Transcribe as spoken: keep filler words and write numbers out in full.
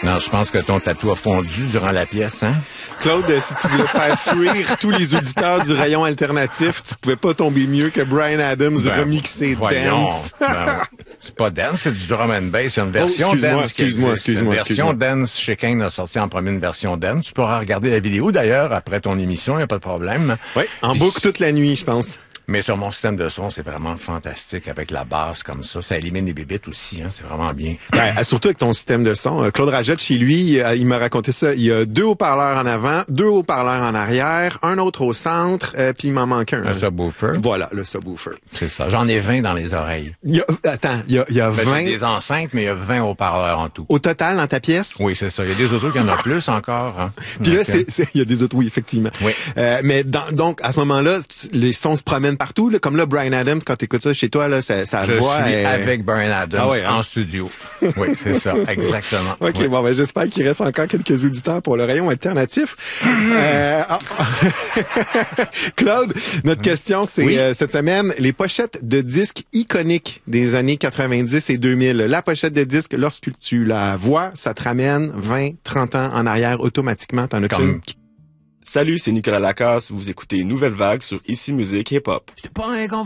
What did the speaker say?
Non, je pense que ton tatou a fondu durant la pièce, hein? Claude, si tu voulais faire fuir tous les auditeurs du rayon alternatif, tu pouvais pas tomber mieux que Bryan Adams Ben, remixé voyons. dance. Ben, c'est pas dance, c'est du drum and bass. Il y a une version Oh, excuse-moi, dance. qui excuse-moi, existe. excuse-moi, Une version excuse-moi. dance chez Kane a sorti en premier une version dance. Tu pourras regarder la vidéo d'ailleurs après ton émission, il n'y a pas de problème. Oui, en Puis, boucle toute la nuit, je pense. Mais sur mon système de son, c'est vraiment fantastique avec la basse comme ça. Ça élimine les bébites aussi, hein. C'est vraiment bien. Ben, surtout avec ton système de son. Euh, Claude Rajette, chez lui, il, il m'a raconté ça. Il y a deux haut-parleurs en avant, deux haut-parleurs en arrière, un autre au centre, euh, puis il m'en manque un. Un subwoofer. Voilà, le subwoofer. C'est ça. J'en ai vingt dans les oreilles. Il y a, attends, il y a, il y a Ben, vingt... j'ai des enceintes, mais il y a vingt haut-parleurs en tout. Au total, dans ta pièce? Oui, c'est ça. Il y a des autos qui en ont plus encore. Hein. Puis là, Donc, c'est, c'est, il y a des autres, oui, effectivement. Oui. Euh, mais dans, donc, à ce moment-là, les sons se promènent partout, là, comme là, Bryan Adams, quand t'écoutes ça chez toi, là, ça, ça Je voix suis est... avec Bryan Adams Ah ouais, hein? en studio. Oui, c'est ça, exactement. OK, Oui. bon, ben, j'espère qu'il reste encore quelques auditeurs pour le rayon alternatif. euh, ah. Claude, notre question, c'est Oui. euh, cette semaine, les pochettes de disques iconiques des années quatre-vingt-dix et deux mille. La pochette de disque, lorsque tu la vois, ça te ramène vingt, trente ans en arrière automatiquement. T'en as-tu Comme- une? Salut, c'est Nicolas Lacasse. Vous écoutez Nouvelle Vague sur Ici Musique Hip Hop. J'étais pas un gars